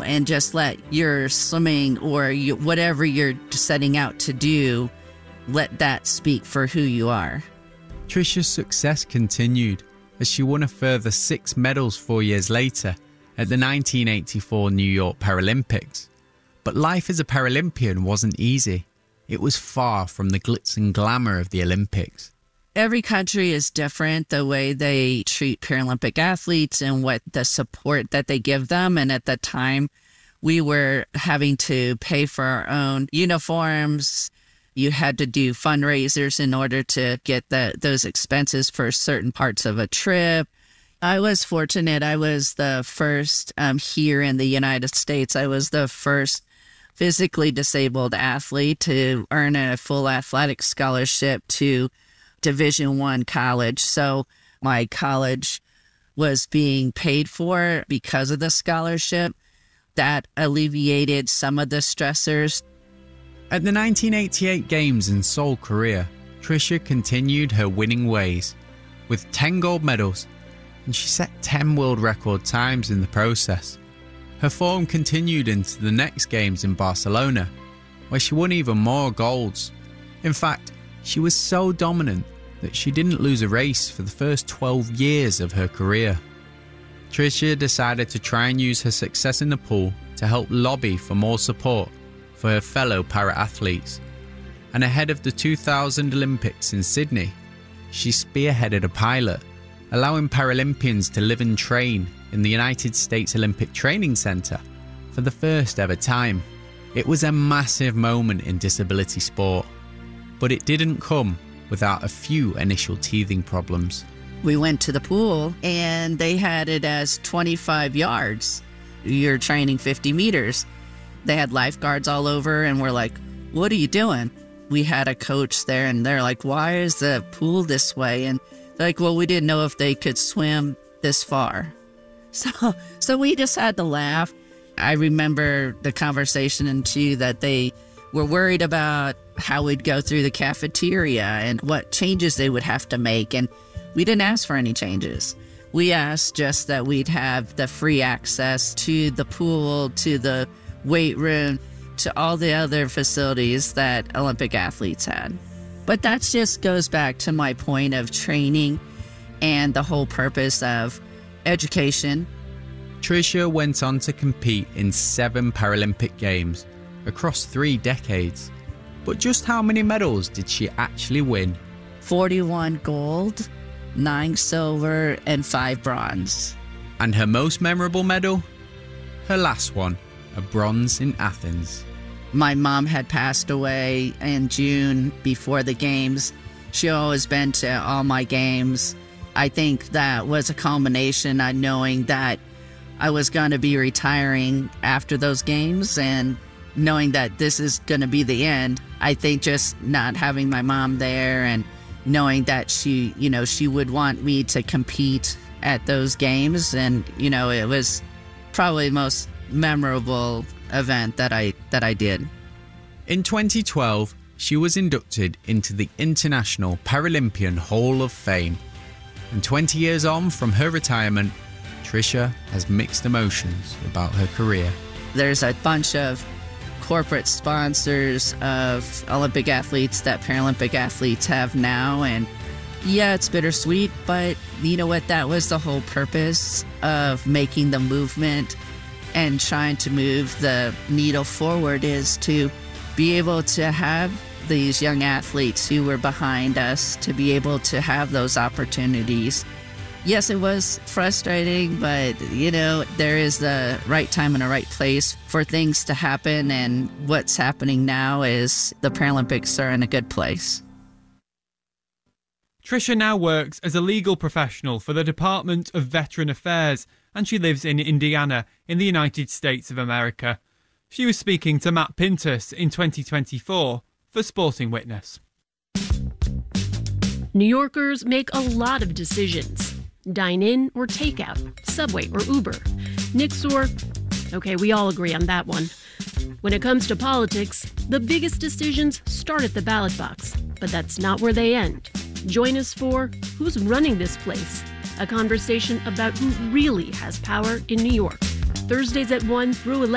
and just let your swimming or whatever you're setting out to do, let that speak for who you are. Tricia's success continued as she won a further 6 medals 4 years later at the 1984 New York Paralympics. But life as a Paralympian wasn't easy. It was far from the glitz and glamour of the Olympics. Every country is different, the way they treat Paralympic athletes and what the support that they give them. And at the time, we were having to pay for our own uniforms. You had to do fundraisers in order to get those expenses for certain parts of a trip. I was fortunate. I was the first here in the United States. I was the first physically disabled athlete to earn a full athletic scholarship to Division I college. So my college was being paid for because of the scholarship. That alleviated some of the stressors. At the 1988 Games in Seoul, Korea, Tricia continued her winning ways with 10 gold medals, and she set 10 world record times in the process. Her form continued into the next Games in Barcelona, where she won even more golds. In fact, she was so dominant that she didn't lose a race for the first 12 years of her career. Tricia decided to try and use her success in the pool to help lobby for more support for her fellow para-athletes. And ahead of the 2000 Olympics in Sydney, she spearheaded a pilot, allowing Paralympians to live and train in the United States Olympic Training Center for the first ever time. It was a massive moment in disability sport, but it didn't come without a few initial teething problems. We went to the pool and they had it as 25 yards. You're training 50 meters. They had lifeguards all over and we're like, what are you doing? We had a coach there and they're like, why is the pool this way? And they're like, well, we didn't know if they could swim this far. So we just had to laugh. I remember the conversation and too that they were worried about how we'd go through the cafeteria and what changes they would have to make. And we didn't ask for any changes. We asked just that we'd have the free access to the pool, to the weight room, to all the other facilities that Olympic athletes had. But that just goes back to my point of training and the whole purpose of education. Tricia went on to compete in 7 Paralympic Games across 3 decades. But just how many medals did she actually win? 41 gold, 9 silver, and 5 bronze. And her most memorable medal? Her last one, a bronze in Athens. My mom had passed away in June before the games. She always been to all my games. I think that was a culmination of knowing that I was going to be retiring after those games and knowing that this is going to be the end. I think just not having my mom there and knowing that she would want me to compete at those games. And, it was probably the most memorable event that I did. In 2012, she was inducted into the International Paralympian Hall of Fame. And 20 years on from her retirement, Tricia has mixed emotions about her career. There's a bunch of corporate sponsors of Olympic athletes that Paralympic athletes have now. And yeah, it's bittersweet, but you know what? That was the whole purpose of making the movement and trying to move the needle forward, is to be able to have these young athletes who were behind us to be able to have those opportunities. Yes, it was frustrating, but, there is the right time and a right place for things to happen. And what's happening now is the Paralympics are in a good place. Tricia now works as a legal professional for the Department of Veteran Affairs, and she lives in Indiana in the United States of America. She was speaking to Matt Pintus in 2024 for Sporting Witness. New Yorkers make a lot of decisions. Dine in or takeout, Subway or Uber, Nix or... Okay, we all agree on that one. When it comes to politics, the biggest decisions start at the ballot box, but that's not where they end. Join us for Who's Running This Place? A conversation about who really has power in New York. Thursdays at 1 through 11.